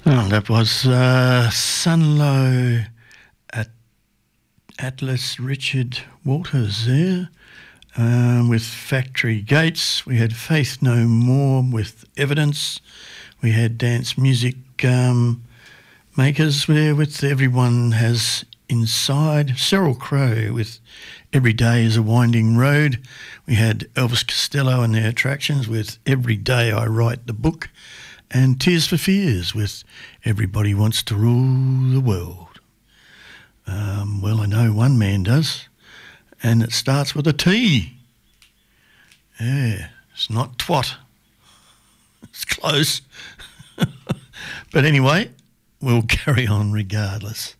Oh, that was Sunlow at Atlas Richard Walters there. With Factory Gates, we had Faith No More with Evidence. We had Dance Music Makers there with Everyone Has Inside. Sheryl Crow with Every Day is a Winding Road. We had Elvis Costello and their Attractions with Every Day I Write the Book. And Tears for Fears with Everybody Wants to Rule the World. Well, I know one man does, and it starts with a T. Yeah, it's not twat. It's close. But anyway, we'll carry on regardless.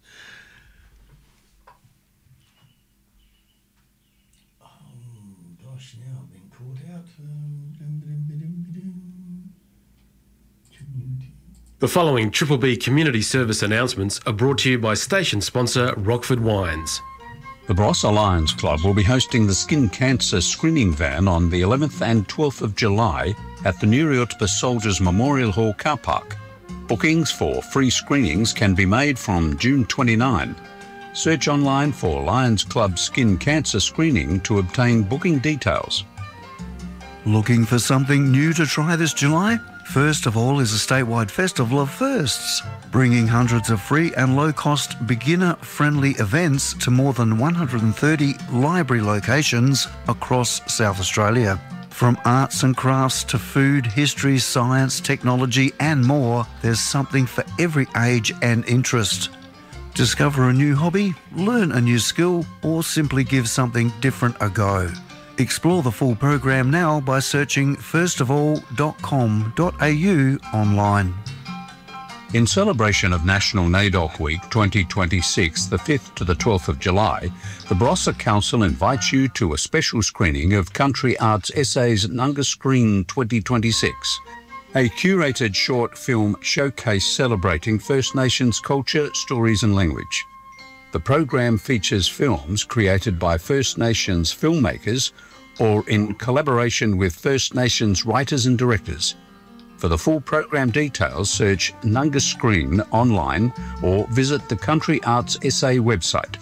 Gosh, now I've been caught out. The following Triple B community service announcements are brought to you by station sponsor Rockford Wines. The Barossa Lions Club will be hosting the Skin Cancer Screening Van on the 11th and 12th of July at the Nuriotpa Soldiers Memorial Hall car park. Bookings for free screenings can be made from June 29. Search online for Lions Club Skin Cancer Screening to obtain booking details. Looking for something new to try this July? First of All is a statewide festival of firsts, bringing hundreds of free and low-cost beginner-friendly events to more than 130 library locations across South Australia. From arts and crafts to food, history, science, technology and more, there's something for every age and interest. Discover a new hobby, learn a new skill, or simply give something different a go. Explore the full program now by searching firstofall.com.au online. In celebration of National NAIDOC Week 2026, the 5th to the 12th of July, the Barossa Council invites you to a special screening of Country Arts Essays Nunga Screen 2026, a curated short film showcase celebrating First Nations culture, stories and language. The program features films created by First Nations filmmakers or in collaboration with First Nations writers and directors. For the full program details, search Nunga Screen online or visit the Country Arts SA website.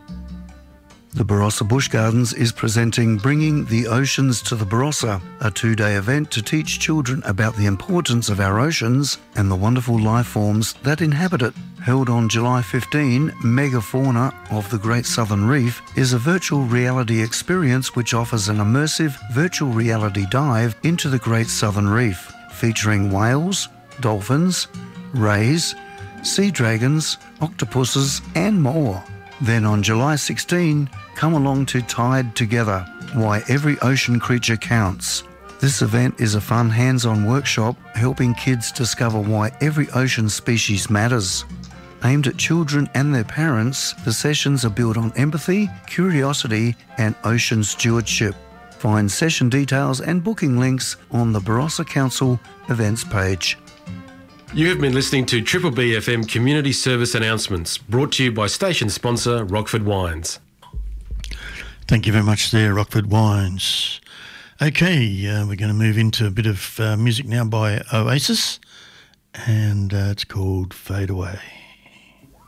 The Barossa Bush Gardens is presenting Bringing the Oceans to the Barossa, a 2-day event to teach children about the importance of our oceans and the wonderful life forms that inhabit it. Held on July 15, Megafauna of the Great Southern Reef is a virtual reality experience which offers an immersive virtual reality dive into the Great Southern Reef, featuring whales, dolphins, rays, sea dragons, octopuses and more. Then on July 16, come along to Tide Together, Why Every Ocean Creature Counts. This event is a fun hands-on workshop helping kids discover why every ocean species matters. Aimed at children and their parents, the sessions are built on empathy, curiosity and ocean stewardship. Find session details and booking links on the Barossa Council events page. You have been listening to Triple B FM community service announcements brought to you by station sponsor Rockford Wines. Thank you very much there, Rockford Wines. Okay, we're going to move into a bit of music now by Oasis, and it's called Fade Away.